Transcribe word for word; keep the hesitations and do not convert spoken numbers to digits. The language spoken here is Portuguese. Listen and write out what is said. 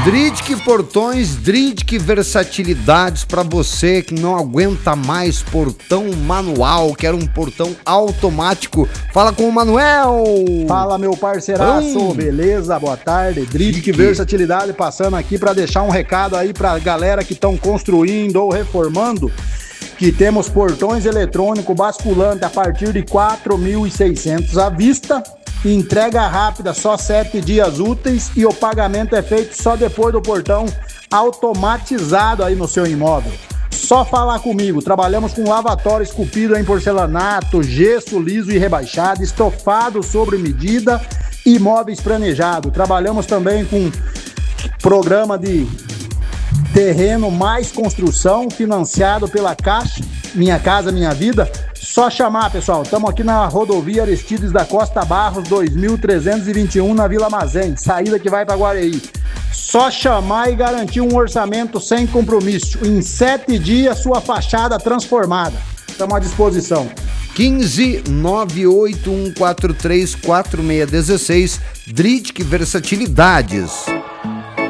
Dridke Portões, Dridke Versatilidades, para você que não aguenta mais portão manual, quer um portão automático. Fala com o Manuel. Fala, meu parceiraço, hum. beleza? Boa tarde. Dridke Versatilidade passando aqui para deixar um recado aí para galera que estão construindo ou reformando, que temos portões eletrônicos basculantes a partir de quatro mil e seiscentos à vista. Entrega rápida, só sete dias úteis, e o pagamento é feito só depois do portão automatizado aí no seu imóvel. Só falar comigo. Trabalhamos com lavatório esculpido em porcelanato, gesso liso e rebaixado, estofado sobre medida e móveis planejados. Trabalhamos também com programa de terreno mais construção, financiado pela Caixa Minha Casa Minha Vida. Só chamar, pessoal. Estamos aqui na rodovia Aristides da Costa Barros, dois mil trezentos e vinte e um, na Vila Mazém, saída que vai para Guareí. Só chamar e garantir um orçamento sem compromisso. Em sete dias, sua fachada transformada. Estamos à disposição. quinze nove oito um quatro três quatro seis um seis, Dridke Versatilidades.